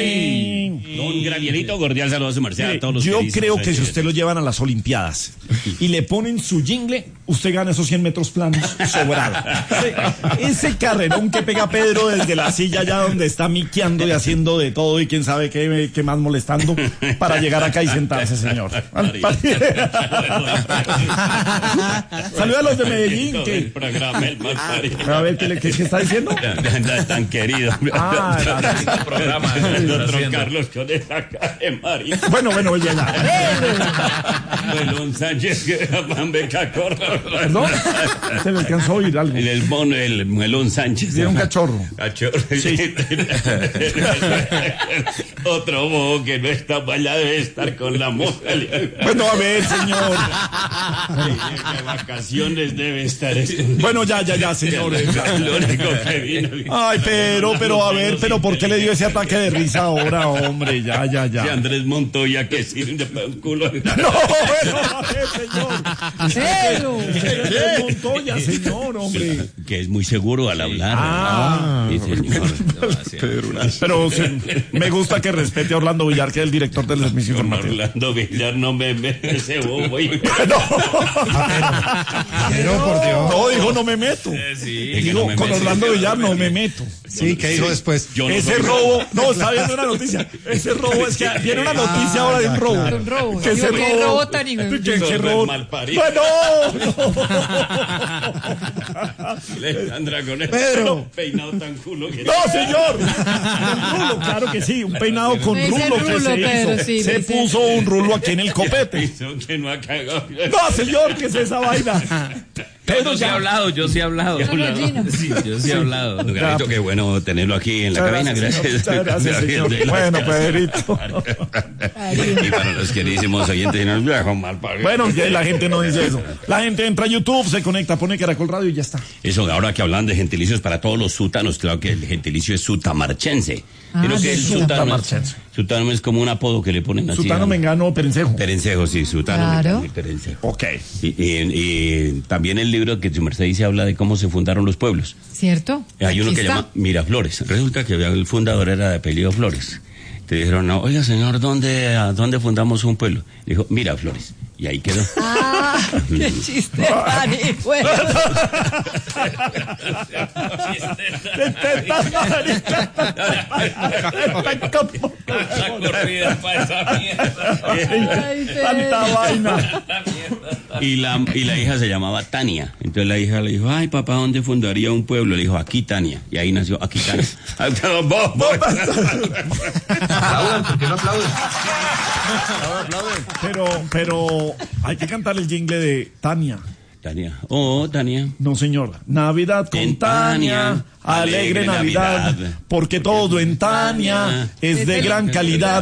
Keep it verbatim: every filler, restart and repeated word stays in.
Ay. Un granierito cordial saludo a su merced, a todos los Yo queridos, creo que gracias. si usted lo llevan a las Olimpiadas y le ponen su jingle, usted gana esos cien metros planos sobrado. Ese, ese carrerón que pega Pedro desde la silla allá donde está miqueando y haciendo de todo y quién sabe qué, qué más molestando para llegar acá y sentarse, señor. Saluda a los de Medellín. Que... El programa, el más parido. A ver, ¿qué, le, qué, qué está diciendo? Tan querido. Ah, el programa. Doctor Carlos con esa cara de marido. Bueno, bueno, ya, ya. Melón Sánchez, que Juan Beca Corra. ¿Perdón? Se le alcanzó a oír algo. El, el, mono, el Melón Sánchez. Era un cachorro. Cachorro. Sí. Otro bobo que no está allá debe estar con la moza. Bueno, a ver, señor. De vacaciones debe estar. Bueno, ya, ya, ya, señores. Lo único que vino. Ay, pero, pero, a ver, pero, ¿por qué le dio ese ataque de risa ahora, hombre? Ya, ya, ya. Si Andrés Montoya que sirve para un culo. No, bueno, a ver, señor. Andrés Montoya, señor, hombre. Que es muy seguro al hablar. Ah, sí, señor. Pero sí, me gusta que respete a Orlando Villar, que es el director del servicio informativo. Orlando Villar no me mete ese bobo. No. Pero por Dios. No, dijo no me meto. Eh, sí, digo, no me con meto. Orlando Villar no me meto. Sí, ¿qué dijo después? Yo no Ese soy- robo, no, está viendo una noticia. Ese robo es que viene una noticia ahora de un robo. claro. Un robo. Que ese ¿Qué robo. robo tan hijo de- Que ese Sordo robo. malparido. Bueno, Alejandra con el Pedro. peinado tan culo que no, señor. Un rulo, claro que sí, un peinado con Ese rulo que rulo, se Pedro, hizo. sí, Se ese. puso un rulo aquí en el copete. hizo que no ha cagado. No, señor, ¿qué es esa vaina? Pedro, Yo sí he ya. hablado, yo sí he hablado. Una gallina. Sí, yo sí he hablado. Don Gabrielito, qué bueno tenerlo aquí en la Muchas cabina, gracias, gracias. señor. Muchas gracias, señor. Bueno, Pedrito. Y para los queridísimos oyentes, no viejo mal parido. Bueno, ya la gente no dice eso. La gente entra a YouTube, se conecta, pone Caracol Radio y ya está. Eso, ahora que hablan de gentilicios para todos los sútanos, claro que el gentilicio es sutamarchense. Ah, Creo que de el sutano, sutamarchense. sutano es como un apodo que le ponen así. Sutano, ¿no? Mengano, Perencejo. Perencejo, sí, sutano, Claro. Mengano y Perencejo. Ok. Y, y- y también el libro que su merced dice habla de cómo se fundaron los pueblos. ¿Cierto? Hay uno Aquí que está. llama Miraflores. Resulta que el fundador era de apellido Flores. Te dijeron, no, oiga señor, ¿dónde, a dónde fundamos un pueblo? Dijo, Miraflores. Y ahí quedó. Ah, qué chiste tan hijo de- Ay, Tanta Pedro. vaina. Y la, y la hija se llamaba Tania. Entonces la hija le dijo, ay papá, ¿dónde fundaría un pueblo? Le dijo, aquí Tania. Y ahí nació aquí Tania. Vos, vos. Aplaudan, ¿por qué no aplauden? Pero, pero hay que cantar el jingle de Tania. Tania. Oh, Tania. No, señor. Navidad con En Tania, Tania, alegre alegre Navidad, Navidad, porque todo en Tania es de gran calidad.